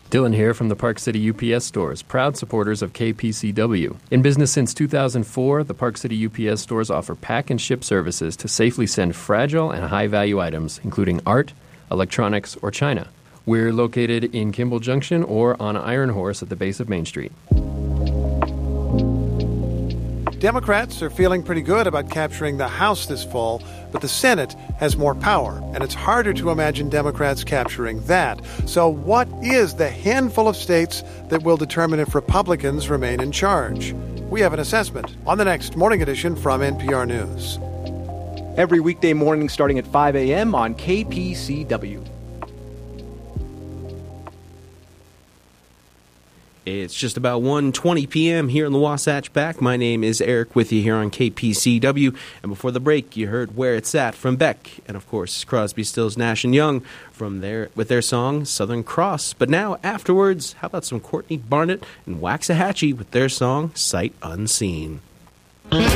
Dylan here from the Park City UPS stores, proud supporters of KPCW. In business since 2004, the Park City UPS stores offer pack and ship services to safely send fragile and high-value items, including art, electronics, or china. We're located in Kimball Junction or on Iron Horse at the base of Main Street. Democrats are feeling pretty good about capturing the House this fall, but the Senate has more power, and it's harder to imagine Democrats capturing that. So what is the handful of states that will determine if Republicans remain in charge? We have an assessment on the next Morning Edition from NPR News. Every weekday morning starting at 5 a.m. on KPCW. It's just about 1:20 p.m. here in the Wasatch Back. My name is Eric with you here on KPCW. And before the break, you heard Where It's At from Beck. And, of course, Crosby, Stills, Nash & Young with their song Southern Cross. But now, afterwards, how about some Courtney Barnett and Waxahachie with their song Sight Unseen.